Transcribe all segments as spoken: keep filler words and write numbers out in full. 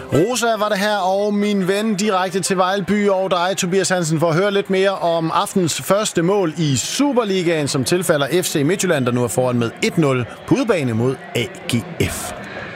Rosa var det her, og min ven direkte til Vejlby og dig, Tobias Hansen, for at høre lidt mere om aftens første mål i Superligaen, som tilfalder F C Midtjylland, der nu er foran med et nul på udebane mod A G F.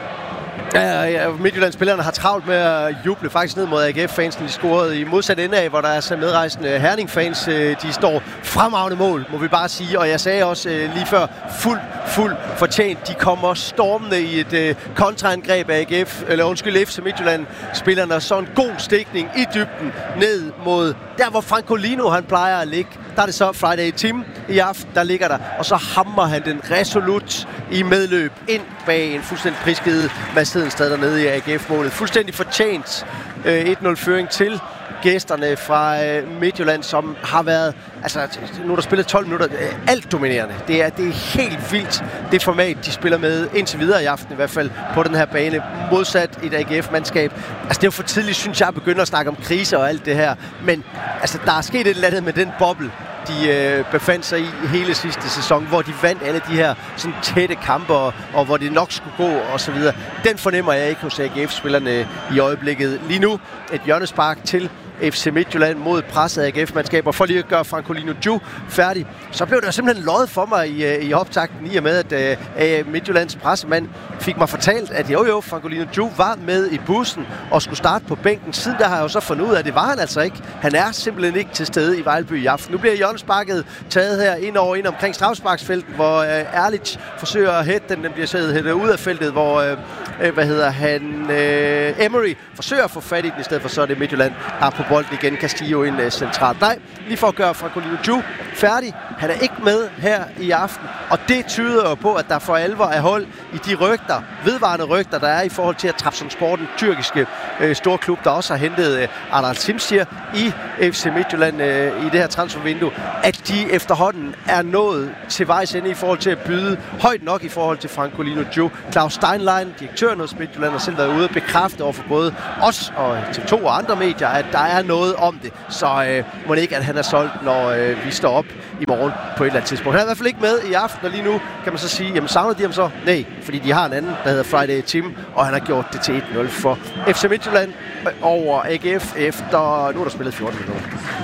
Ja, ja, Midtjylland-spillerne har travlt med at juble faktisk ned mod A G F-fansen. De scorede i modsat ende af, hvor der er så medrejsende Herning-fans. De står fremragende mål, må vi bare sige. Og jeg sagde også lige før, fuld, fuld fortjent. De kommer stormende i et uh, kontraangreb af A G F, eller undskyld, F C Midtjylland-spillerne. Så en god stikning i dybden ned mod der, hvor Francolino han plejer at ligge. Der er det så Friday Tim i aften, der ligger der. Og så hammer han den resolut i medløb ind bag en fuldstændig prisgivet Mads Hedenstad dernede i A G F-målet. Fuldstændig fortjent øh, et nul-føring til gæsterne fra øh, Midtjylland, som har været, altså nu er der spillet tolv minutter, øh, alt dominerende. Det er, det er helt vildt, det format, de spiller med indtil videre i aften i hvert fald på den her bane, modsat et A G F-mandskab. Altså det er jo for tidligt, synes jeg, at begynde at snakke om kriser og alt det her, men altså der er sket et eller andet med den boble, de øh, befandt sig i hele sidste sæson, hvor de vandt alle de her sådan tætte kampe, og, og hvor det nok skulle gå, og så videre. Den fornemmer jeg ikke hos A G F-spillerne i øjeblikket. Lige nu et hjørnespark til F C Midtjylland mod presset A G F-mandskaber. For lige at gøre Francolino Ju færdig, så blev det simpelthen løjet for mig i, i optakten, i og med, at uh, Midtjyllands pressemand fik mig fortalt, at jo jo, Francolino Ju var med i bussen og skulle starte på bænken. Siden der har jeg jo så fundet ud af, at det var han altså ikke. Han er simpelthen ikke til stede i Vejlby i aften. Nu bliver hjørnesparket taget her ind over ind omkring straffesparksfeltet, hvor uh, Erlich forsøger at hætte den. Den bliver sædet hættet ud af feltet, hvor uh, hvad hedder han, uh, Emery forsøger at få fat i den, i stedet for så er det Midtjylland, der på bolden igen. Castillo ind uh, centralt. Nej, lige for at gøre Francolino Ju færdig. Han er ikke med her i aften, og det tyder jo på, at der for alvor er hold i de rygter, vedvarende rygter, der er i forhold til at Trabzonspor, den tyrkiske øh, storklub, der også har hentet øh, Adal Simsir i F C Midtjylland øh, i det her transfervindue, at de efterhånden er nået til vejs ende i forhold til at byde højt nok i forhold til Francolino Ju. Claus Steinlein, direktøren hos Midtjylland, har selv været ude og bekræfte over for både os og T V to og andre medier, at der er noget om det. Så øh, må det ikke, at han er solgt, når øh, vi står op i morgen på et eller andet tidspunkt. Han er i hvert fald ikke med i aften, og lige nu kan man så sige, jamen savner de ham så? Nej, fordi de har en anden, der hedder Friday Tim, og han har gjort det til et nul for F C Midtjylland over A G F efter, nu er der spillet fjorten minutter.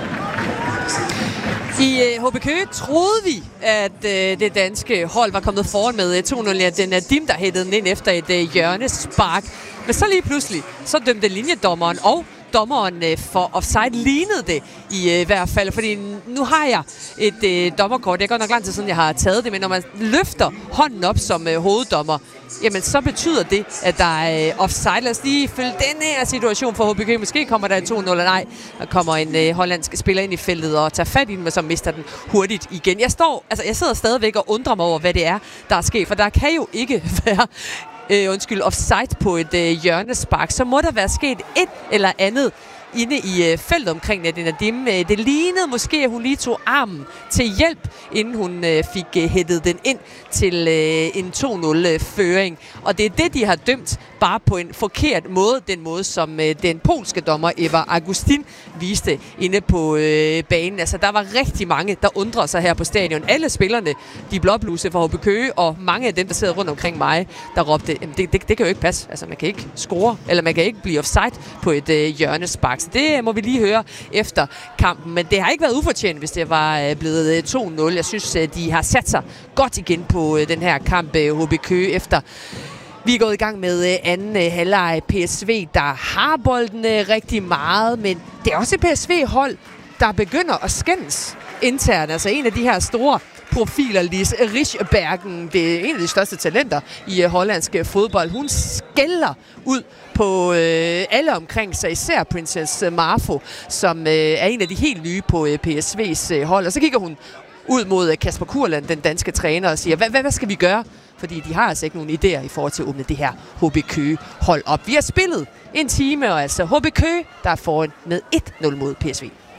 I uh, H B Køge troede vi, at uh, det danske hold var kommet foran med to nul. Ja, den er Dim, der hættede den ind efter et uh, hjørnespark. Men så lige pludselig, så dømte linjedommeren og dommeren øh, for offside lignede det i øh, hvert fald, fordi nu har jeg et øh, dommerkort. Det er godt nok lang tid siden, jeg har taget det, men når man løfter hånden op som øh, hoveddommer, jamen så betyder det, at der er øh, offside. Lad os lige følge den her situation for H B K. Måske kommer der en to nul, eller nej, der kommer en øh, hollandsk spiller ind i feltet og tager fat i den, men så mister den hurtigt igen. Jeg står, altså jeg sidder stadigvæk og undrer mig over, hvad det er, der er sket, for der kan jo ikke være Øh, undskyld, offside på et øh, hjørnespark, så må der være sket et eller andet inde i øh, feltet omkring Nadine Dim. Øh, det lignede måske, at hun lige tog armen til hjælp, inden hun øh, fik øh, hættet den ind til øh, en to nul-føring. Og det er det, de har dømt, bare på en forkert måde. Den måde, som øh, den polske dommer Eva Augustin viste inde på øh, banen. Altså, der var rigtig mange, der undrer sig her på stadion. Alle spillerne, de blåbluse fra H B Køge, og mange af dem, der sidder rundt omkring mig, der råbte, det, det, det kan jo ikke passe. Altså, man kan ikke score, eller man kan ikke blive offside på et øh, hjørnespark. Så det må vi lige høre efter kampen. Men det har ikke været ufortjent, hvis det var øh, blevet øh, to nul. Jeg synes, øh, de har sat sig godt igen på øh, den her kamp, øh, H B Køge, efter vi er gået i gang med øh, anden øh, halvleg. P S V, der har bolden øh, rigtig meget, men det er også et P S V-hold, der begynder at skændes internt. Altså en af de her store profiler, Lis Rischbergen, det er en af de største talenter i uh, hollandsk fodbold. Hun skælder ud på uh, alle omkring sig, især Princess Marfo, som uh, er en af de helt nye på uh, P S V's uh, hold. Og så kigger hun ud mod uh, Kasper Kurland, den danske træner, og siger, hvad, hvad, hvad skal vi gøre? Fordi de har altså ikke nogen idéer i forhold til at åbne det her H B Køge hold op. Vi har spillet en time, og altså H B Køge, der er foran med et nul mod P S V.